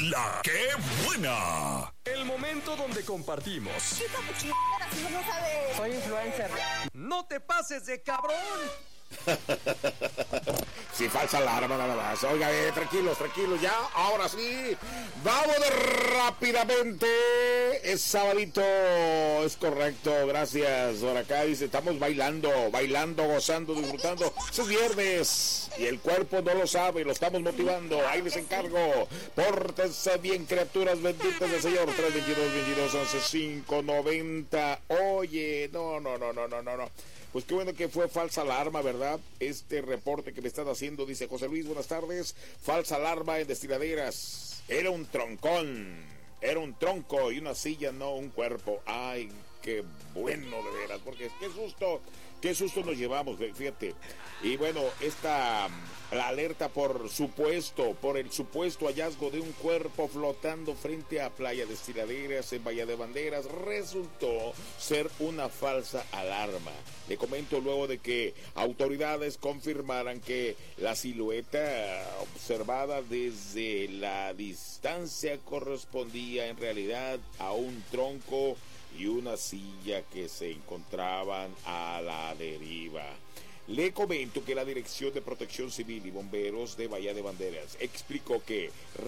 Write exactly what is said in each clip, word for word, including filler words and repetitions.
La que buena. El momento donde compartimos. Chica, tu chingada, si no sabes. Soy influencer. No te pases de cabrón. Sí, falsa alarma nada más. Oiga, eh, tranquilos, tranquilos, ya, ahora sí. Vamos de rápidamente. Es sabadito, es correcto, gracias. Por acá dice, estamos bailando, bailando, gozando, disfrutando. Es viernes y el cuerpo no lo sabe, lo estamos motivando. Ahí les encargo. Pórtense bien, criaturas benditas del Señor. tres veintidós, veintidós, once, cinco, noventa. Oye, no, no, no, no, no, no, no. Pues qué bueno que fue falsa alarma, ¿verdad? Este reporte que me están haciendo, dice José Luis, buenas tardes. Falsa alarma en destiladeras. Era un troncón. Era un tronco y una silla, no un cuerpo. Ay, qué bueno de veras, porque qué susto, qué susto nos llevamos, fíjate. Y bueno, esta, la alerta por supuesto, por el supuesto hallazgo de un cuerpo flotando frente a Playa Destiladeras en Bahía de Banderas resultó ser una falsa alarma. Le comento luego de que autoridades confirmaran que la silueta observada desde la distancia correspondía en realidad a un tronco y una silla que se encontraban a la deriva. Le comento que la Dirección de Protección Civil y Bomberos de Bahía de Banderas explicó que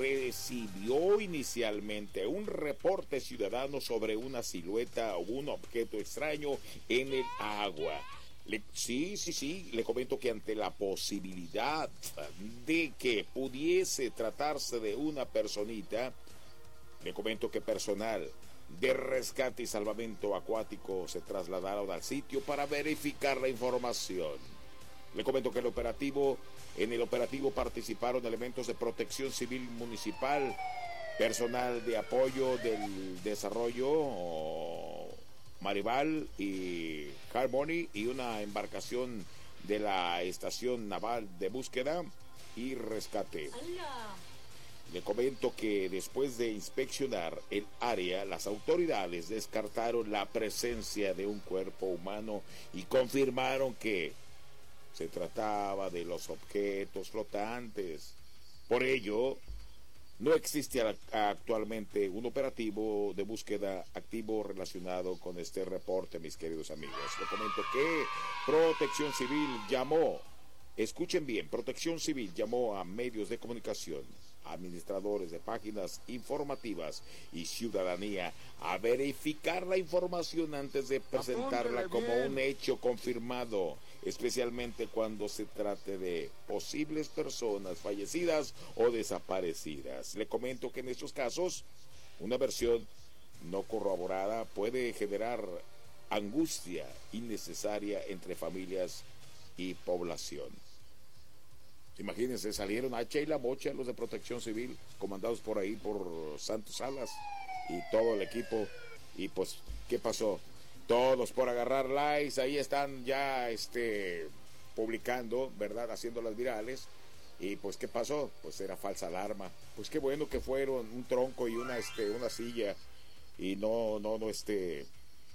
recibió inicialmente un reporte ciudadano sobre una silueta o un objeto extraño en el agua. Le, sí, sí, sí, le comento que ante la posibilidad de que pudiese tratarse de una personita, le comento que personal de rescate y salvamento acuático se trasladaron al sitio para verificar la información. Le comento que el operativo, en el operativo participaron elementos de protección civil municipal, personal de apoyo del desarrollo, Marival y Harmony, y una embarcación de la estación naval de búsqueda y rescate. ¡Hala! Le comento que después de inspeccionar el área, las autoridades descartaron la presencia de un cuerpo humano y confirmaron que se trataba de los objetos flotantes. Por ello, no existe actualmente un operativo de búsqueda activo relacionado con este reporte, mis queridos amigos. Le comento que Protección Civil llamó, escuchen bien, Protección Civil llamó a medios de comunicación, administradores de páginas informativas y ciudadanía a verificar la información antes de presentarla como un hecho confirmado, especialmente cuando se trate de posibles personas fallecidas o desaparecidas. Le comento que en estos casos una versión no corroborada puede generar angustia innecesaria entre familias y población. Imagínense, salieron a H y la Bocha los de Protección Civil, comandados por ahí por Santos Salas y todo el equipo. Y pues, ¿qué pasó? Todos por agarrar likes, ahí están ya este publicando, ¿verdad? Haciéndolas virales. Y pues, ¿qué pasó? Pues era falsa alarma. Pues qué bueno que fueron un tronco y una este una silla y no no no este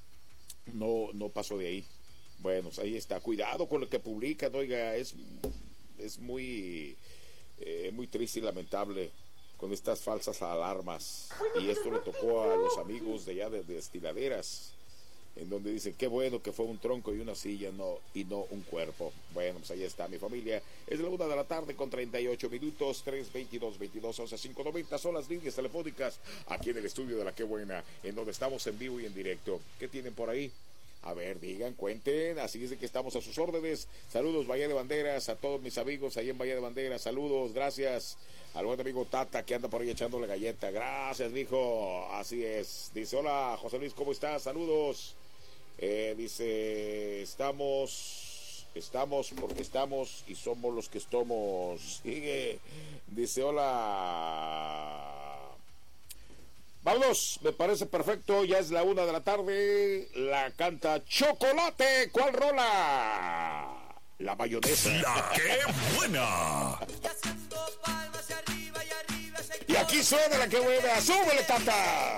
no no pasó de ahí. Bueno, pues ahí está. Cuidado con lo que publican, oiga, es es muy eh, muy triste y lamentable con estas falsas alarmas. Y esto le tocó a los amigos de allá de, de Destiladeras, en donde dicen qué bueno que fue un tronco y una silla no y no un cuerpo. Bueno, pues ahí está mi familia. Es la una de la tarde con treinta y ocho minutos. Tres veintidós, veintidós, once, cinco noventa son las líneas telefónicas aquí en el estudio de La Qué Buena, en donde estamos en vivo y en directo. ¿Qué tienen por ahí? A ver, digan, cuenten, así es de que estamos a sus órdenes. Saludos, Bahía de Banderas, a todos mis amigos ahí en Bahía de Banderas. Saludos, gracias al buen amigo Tata que anda por ahí echándole galleta. Gracias, mijo, así es. Dice, hola, José Luis, ¿cómo estás? Saludos. Eh, dice, estamos, estamos porque estamos y somos los que somos. Sigue, dice, hola. Vámonos, me parece perfecto, ya es la una de la tarde, la canta Chocolate, ¿cuál rola? La mayonesa. La Qué Buena. Y aquí suena La Qué Buena, súbele, Tata.